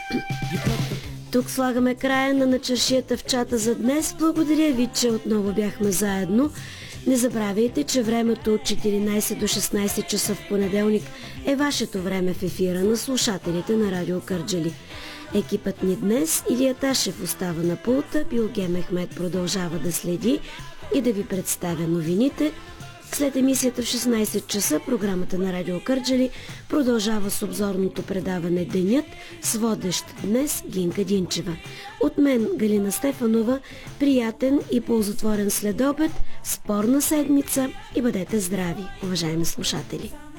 Тук слагаме края на начершията в чата за днес. Благодаря ви, че отново бяхме заедно. Не забравяйте, че времето от 14 до 16 часа в понеделник е вашето време в ефира на слушателите на Радио Кърджали. Екипът ни днес, Илия Ташев остава на пулта, Билге Мехмед продължава да следи и да ви представя новините. След емисията в 16 часа програмата на Радио Кърджали продължава с обзорното предаване Денят с водещ днес Гинка Динчева. От мен Галина Стефанова, приятен и ползотворен следобед, спорна седмица и бъдете здрави, уважаеми слушатели!